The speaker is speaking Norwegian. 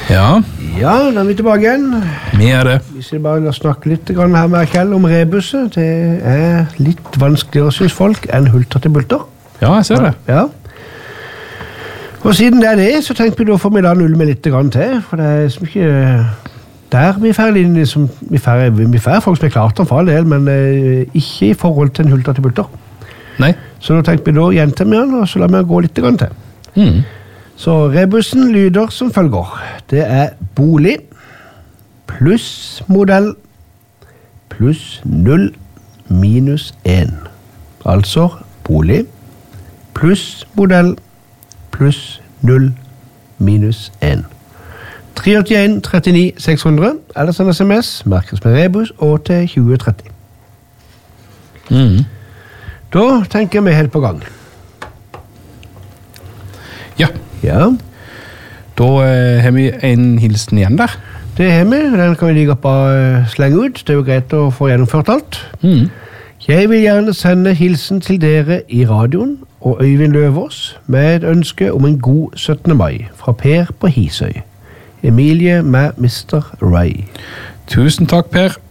Ja. Ja, da vi tilbake igjen. Vi det. Vi skal bare snakke litt her med Kjell om rebuset. Det litt vanskeligere, synes folk, enn hulter til bulter. Ja, jeg ser det. Ja. Og siden det så tenkte vi da får vi da nulle med litt grann til, for det som ikke der vi ferdig, vi får folk som klart om for all del, men ikke i forhold til en hulter til bulter. Nei. Så da tenkte vi da gjentar vi den, og så la vi gå litt grann til. Så rebusen lyder som følger. Det bolig pluss modell pluss 0 minus 1. Altså bolig pluss modell pluss 0 minus 1. 381 39 600 eller send SMS, merkes med rebus og til 2030. Da tenker vi helt på gang. Ja. Ja. Da har vi en hilsen igjen der. Det har vi, den kan vi like opp og slenge ut. Det jo greit å få gjennomført alt. Jeg vil gjerne sende hilsen til dere i radioen og Øyvind Løvås med et ønske om en god 17. mai fra Per på Hisøy. Emilie med Mr. Ray. Tusen takk, Per.